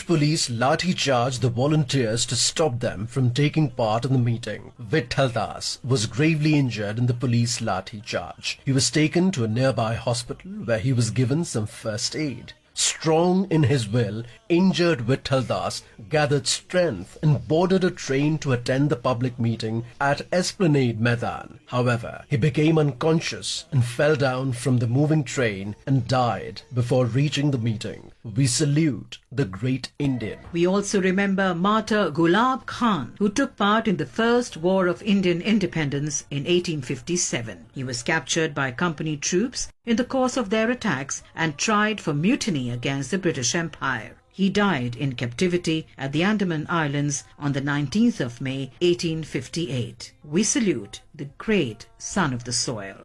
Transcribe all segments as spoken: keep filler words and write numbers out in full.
British police lathi-charged the volunteers to stop them from taking part in the meeting. Vitthal Das was gravely injured in the police lathi-charge. He was taken to a nearby hospital where he was given some first aid. Strong in his will, injured Vitthal Das gathered strength and boarded a train to attend the public meeting at Esplanade Maidan. However, he became unconscious and fell down from the moving train and died before reaching the meeting. We salute the great Indian. We also remember Martyr Gulab Khan, who took part in the First War of Indian Independence in eighteen fifty-seven. He was captured by company troops in the course of their attacks and tried for mutiny against the British Empire. He died in captivity at the Andaman Islands on the nineteenth of May, eighteen fifty-eight. We salute the great son of the soil.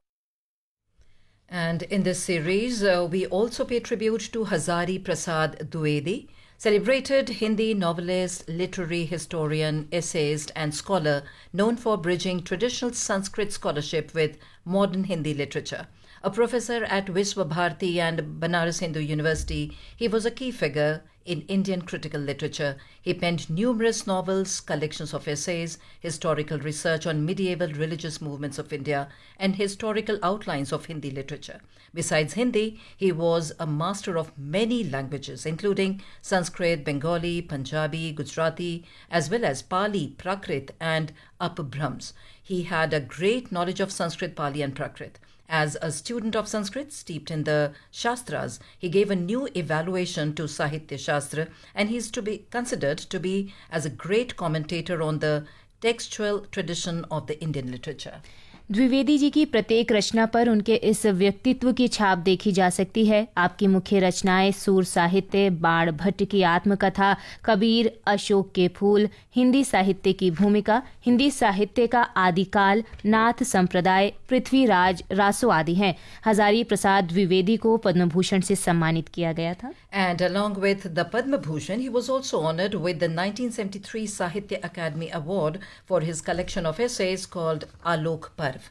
And in this series, uh, we also pay tribute to Hazari Prasad Dwivedi, celebrated Hindi novelist, literary historian, essayist and scholar known for bridging traditional Sanskrit scholarship with modern Hindi literature. A professor at Vishwa Bharati and Banaras Hindu University, he was a key figure in Indian critical literature. He penned numerous novels, collections of essays, historical research on medieval religious movements of India, and historical outlines of Hindi literature. Besides Hindi, he was a master of many languages, including Sanskrit, Bengali, Punjabi, Gujarati, as well as Pali, Prakrit, and Apabhrams. He had a great knowledge of Sanskrit, Pali, and Prakrit. As a student of Sanskrit steeped in the Shastras, he gave a new evaluation to Sahitya Shastra, and he is to be considered to be as a great commentator on the textual tradition of the Indian literature. Dwivedi ji की प्रत्येक रचना पर उनके इस व्यक्तित्व की छाप देखी जा सकती है। आपकी मुख्य रचनाएं सूर साहित्य, बाण भट्ट की आत्मकथा, कबीर, अशोक के फूल, हिंदी साहित्य की भूमिका, हिंदी साहित्य का आदिकाल, नाथ संप्रदाय, पृथ्वीराज, रासो आदि हैं। हजारी प्रसाद द्विवेदी को पद्म भूषण से सम्मानित किया गया था। And along with the Padma Bhushan, he was also honored with the nineteen seventy-three Sahitya Academy Award for his collection of essays called Alok Parv.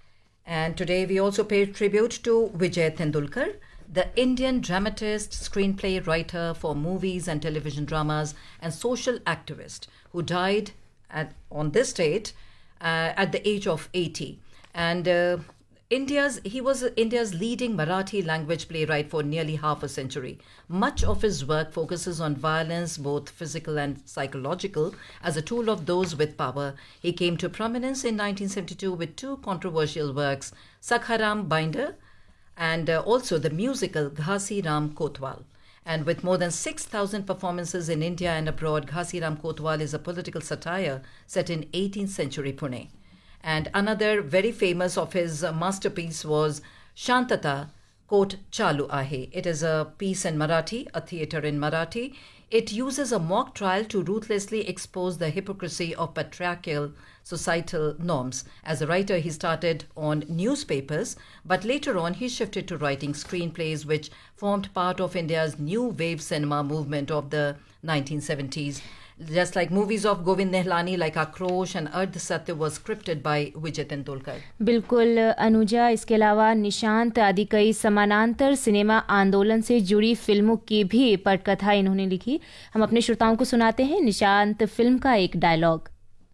And today we also pay tribute to Vijay Tendulkar, the Indian dramatist, screenplay writer for movies and television dramas, and social activist who died at, on this date uh, at the age of eighty. And uh, India's he was India's leading Marathi language playwright for nearly half a century. Much of his work focuses on violence, both physical and psychological, as a tool of those with power. He came to prominence in nineteen seventy-two with two controversial works, Sakharam Binder and uh, also the musical Ghasi Ram Kotwal. And with more than six thousand performances in India and abroad, Ghasi Ram Kotwal is a political satire set in eighteenth century Pune. And another very famous of his masterpiece was Shantata Kot Chalu Ahe. It is a piece in Marathi, a theatre in Marathi. It uses a mock trial to ruthlessly expose the hypocrisy of patriarchal societal norms. As a writer, he started on newspapers, but later on he shifted to writing screenplays, which formed part of India's new wave cinema movement of the nineteen seventies. Just like movies of Govind Nihlani like Akrosh and Ardh Satya was scripted by Vijay Tendulkar. बिल्कुल अनुजा, इसके अलावा निशांत आदि कई समानांतर cinema आंदोलन से जुड़ी फिल्मों की भी पटकथा इन्होंने लिखी। हम अपने श्रोताओं को सुनाते हैं निशांत फिल्म का एक डायलॉग।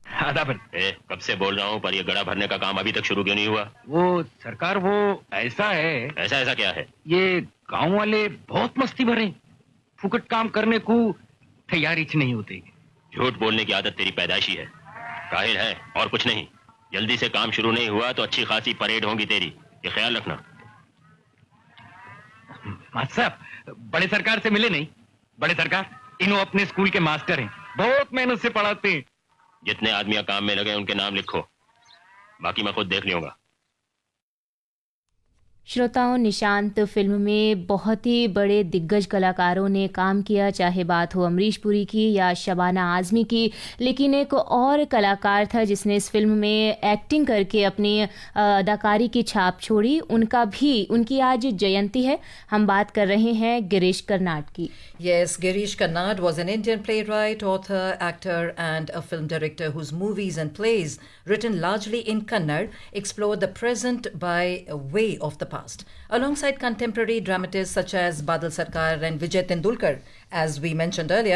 ए, कब से बोल रहा हूँ, पर ये गड़ा भरने का काम अभी तक शुरू क्यों नहीं हुआ? वो सरकार, वो ऐसा है। ऐसा ऐसा क्या है? ये गांव वाले बहुत मस्ती भरे, फुकट काम करने को तैयारी नहीं होती। झूठ बोलने की आदत तेरी पैदाइशी है, काहिल है और कुछ नहीं। जल्दी से काम शुरू नहीं हुआ तो अच्छी खासी परेड होगी तेरी, ये ख्याल रखना। मास्टर साहब, बड़े सरकार से मिले नहीं? बड़े सरकार इन्हों अपने स्कूल के मास्टर हैं, बहुत मेहनत से पढ़ाते हैं। जितने आदमी काम में लगे उनके नाम लिखो, बाकी मैं खुद देख लूंगा। श्रोताओं, निशांत फिल्म में बहुत ही बड़े दिग्गज कलाकारों ने काम किया, चाहे बात हो अमरीश पुरी की या शबाना आज़मी की, लेकिन एक और कलाकार था जिसने इस फिल्म में एक्टिंग करके अपनी अदाकारी की छाप छोड़ी। उनका भी उनकी आज जयंती है। हम बात कर रहे हैं गिरीश कर्नाड की। Yes, Girish Karnad was an Indian playwright, author, actor and a film director whose movies and plays, written largely in Kannada, explore the present by way of the past. Alongside contemporary dramatists such as Badal Sarkar and Vijay Tendulkar, as we mentioned earlier,